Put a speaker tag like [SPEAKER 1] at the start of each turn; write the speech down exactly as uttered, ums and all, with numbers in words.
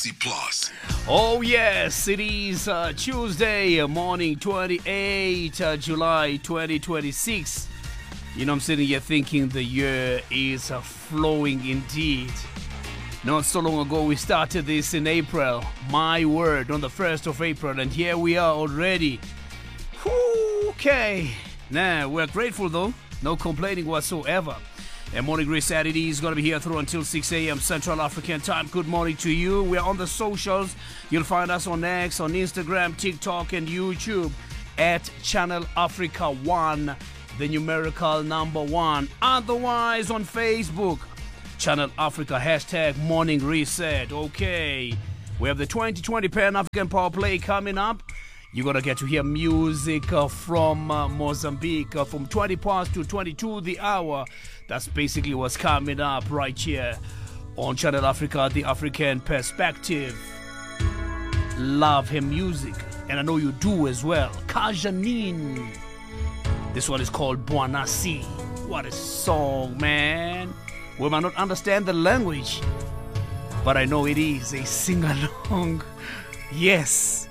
[SPEAKER 1] sixty plus.
[SPEAKER 2] Oh yes, it is uh, Tuesday morning, twenty-eighth of July twenty twenty-six. You know, I'm sitting here thinking the year is uh, flowing indeed. Not so long ago we started this in April, my word, on the first of April, and here we are already. Whew, okay, now we're grateful though, no complaining whatsoever. And Morning Reset is going to be here through until six a.m. Central African time. Good morning to you. We're on the socials. You'll find us on X, on Instagram, TikTok, and YouTube at Channel Africa one, the numerical number one. Otherwise, on Facebook, Channel Africa, hashtag Morning Reset. Okay, we have the twenty twenty Pan-African Power Play coming up. You're going to get to hear music uh, from uh, Mozambique uh, from twenty past to twenty-two the hour. That's basically what's coming up right here on Channel Africa, the African Perspective. Love her music, and I know you do as well. Kajanine. This one is called Buanasi. What a song, man. We might not understand the language, but I know it is a sing-along. Yes.